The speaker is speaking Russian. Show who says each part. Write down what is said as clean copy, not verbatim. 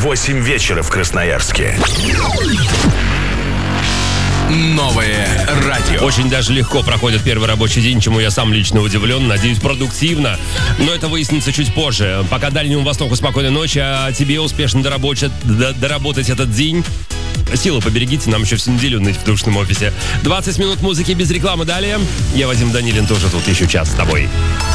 Speaker 1: 8 вечера в Красноярске.
Speaker 2: Новое радио.
Speaker 3: Очень даже легко проходит первый рабочий день, чему я сам лично удивлен. Надеюсь, продуктивно. Но это выяснится чуть позже. Пока Дальнему Востоку спокойной ночи, а тебе успешно доработать этот день. Силы поберегите, нам еще всю неделю ныть в душном офисе. 20 минут музыки без рекламы далее. Я, Вадим Данилин, тоже тут еще час с тобой.